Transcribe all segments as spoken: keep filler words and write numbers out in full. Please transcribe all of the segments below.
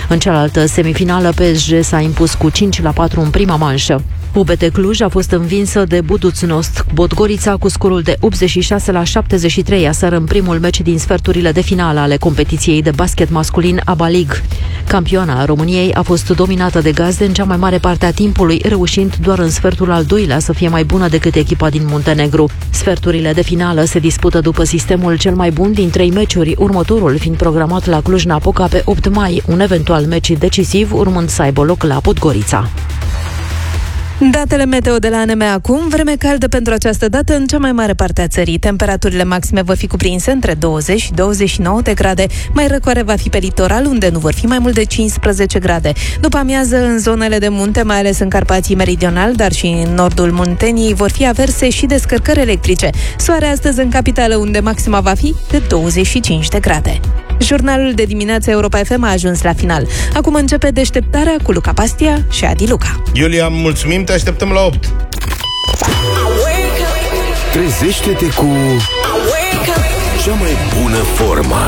În cealaltă semifinală, P S G s-a impus cu cinci la patru în prima manșă. U B T Cluj a fost învinsă de Budućnost Podgorița cu scorul de optzeci și șase la șaptezeci și trei aseară în primul meci din sferturile de finală ale competiției de basket masculin ABA League. Campioana României a fost dominată de gazde în cea mai mare parte a timpului, reușind doar în sfertul al doilea să fie mai bună decât echipa din Muntenegru. Sferturile de finală se dispută după sistemul cel mai bun din trei meciuri, următorul fiind programat la Cluj-Napoca pe opt mai, un eventual meci decisiv urmând să aibă loc la Podgorița. Datele meteo de la A N M acum, vreme caldă pentru această dată în cea mai mare parte a țării. Temperaturile maxime vor fi cuprinse între douăzeci și douăzeci și nouă de grade. Mai răcoare va fi pe litoral, unde nu vor fi mai mult de cincisprezece grade. După amiază, în zonele de munte, mai ales în Carpații Meridional, dar și în nordul Munteniei, vor fi averse și descărcări electrice. Soare astăzi în capitală, unde maxima va fi de douăzeci și cinci de grade. Jurnalul de dimineață Europa F M a ajuns la final. Acum începe deșteptarea cu Luca Pastia și Adi Luca. Iulia, mulțumim, te așteptăm la opt. Trezește-te cu cea mai bună formă.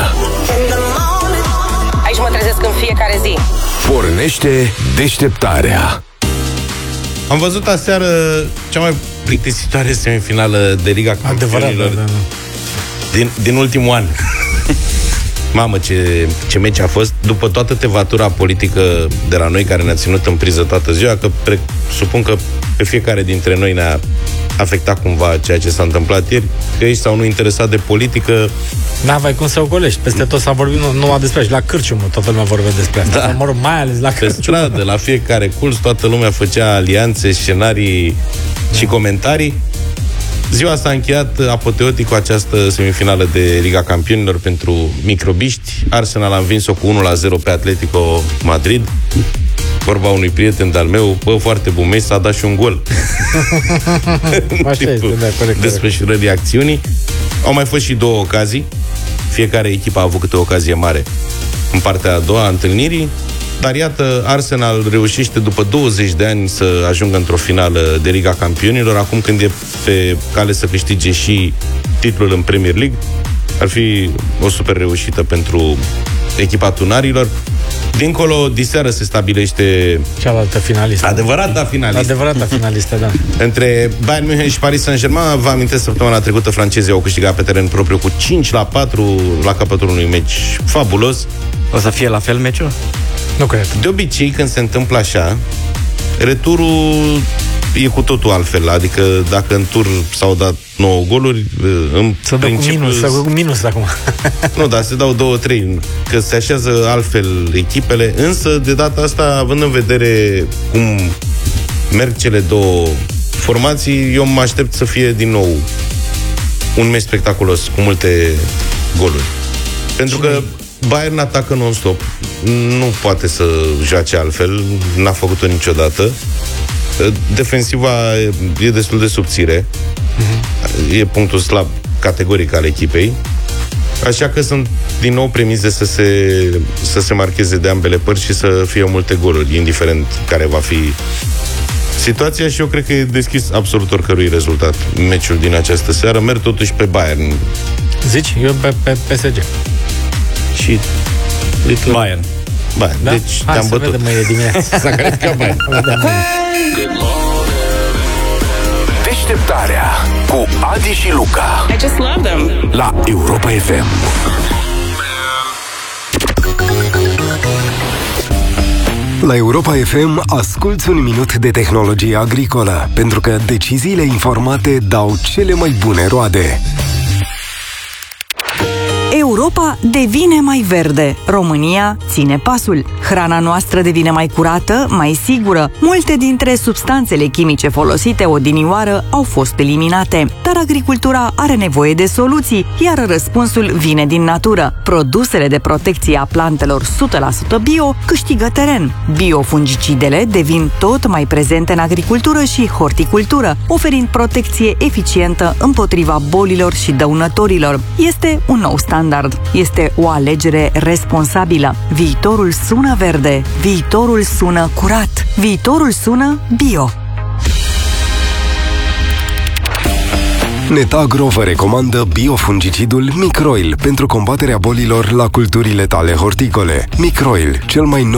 Aici mă trezesc în fiecare zi. Pornește deșteptarea. Am văzut aseară cea mai plictisitoare semifinală de Liga Campionilor da, da, da. din, din ultimul an. Mamă, ce, ce meci a fost. După toată tevatura politică de la noi, care ne-a ținut în priză toată ziua, că presupun că pe fiecare dintre noi ne-a afectat cumva ceea ce s-a întâmplat ieri, că ești sau nu interesat de politică. N-aveai cum să o golești. Peste tot s-a vorbit nu, numai despre și la cârciumă toată lumea vorbește despre asta. Da. Mă rog, mai ales la cârciumă. Pe stradă, la fiecare curs, toată lumea făcea alianțe, scenarii da. și comentarii. Ziua s-a încheiat apoteotic cu această semifinală de Liga Campionilor pentru microbiști. Arsenal a învins-o cu unu la zero pe Atletico Madrid. Vorba unui prieten de-al meu, bă, foarte bun meci, s-a dat și un gol. Așa este, da, corect. Desfășurării acțiunii. Au mai fost și două ocazii. Fiecare echipă a avut câte o ocazie mare în partea a doua a întâlnirii. Dar iată, Arsenal reușește după douăzeci de ani să ajungă într-o finală de Liga Campionilor, acum când e pe cale să câștige și titlul în Premier League. Ar fi o super reușită pentru echipa tunarilor. Dincolo, diseară se stabilește cealaltă finalistă. Adevărata finalistă. Adevărata finalistă, da. Între Bayern München și Paris Saint-Germain. Vă amintesc, săptămâna trecută francezii au câștigat pe teren propriu cu cinci la patru la capătul unui meci fabulos. O să fie la fel meciul? Nu cred. De obicei, când se întâmplă așa, returul e cu totul altfel. Adică dacă în tur s-au dat nouă goluri, în să principiu... Minus, să dau cu minus acum. Nu, dar se dau două trei, că se așează altfel echipele. Însă, de data asta, având în vedere cum merg cele două formații, eu mă aștept să fie din nou un meci spectaculos, cu multe goluri. Pentru Cine? că Bayern atacă non-stop. Nu poate să joace altfel. N-a făcut-o niciodată. Defensiva e destul de subțire. Uh-huh. E punctul slab categoric al echipei. Așa că sunt din nou premize să se, să se marcheze de ambele părți și să fie multe goluri, indiferent care va fi situația, și eu cred că e deschis absolut oricărui rezultat meciul din această seară. Merg totuși pe Bayern. Zici? Eu pe, pe P S G. Și Little... Bayern. Bayern. Da? Deci Hai te-am să bătut. vedem mâine dimineață. S-a calificat Bayern. Deșteptarea cu Adi și Luca. I just love them. La Europa F M. La Europa F M asculți un minut de tehnologie agricolă, pentru că deciziile informate dau cele mai bune roade. Europa devine mai verde. România ține pasul. Hrana noastră devine mai curată, mai sigură. Multe dintre substanțele chimice folosite odinioară au fost eliminate. Dar agricultura are nevoie de soluții, iar răspunsul vine din natură. Produsele de protecție a plantelor o sută la sută bio câștigă teren. Biofungicidele devin tot mai prezente în agricultură și horticultură, oferind protecție eficientă împotriva bolilor și dăunătorilor. Este un nou standard. Este o alegere responsabilă. Viitorul sună verde. Viitorul sună curat. Viitorul sună bio. Netagro vă recomandă biofungicidul Microil pentru combaterea bolilor la culturile tale horticole. Microil, cel mai nou